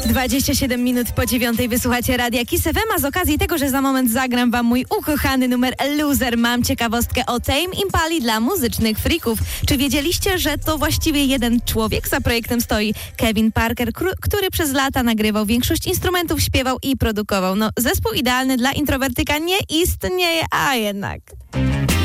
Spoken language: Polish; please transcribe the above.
27 minut po 9 wysłuchacie Radia Kiss FM, a z okazji tego, że za moment zagram wam mój ukochany numer Loser, mam ciekawostkę o Tame Impali dla muzycznych freaków. Czy wiedzieliście, że to właściwie jeden człowiek? Za projektem stoi Kevin Parker, który przez lata nagrywał większość instrumentów, śpiewał i produkował. No, zespół idealny dla introwertyka nie istnieje, a jednak...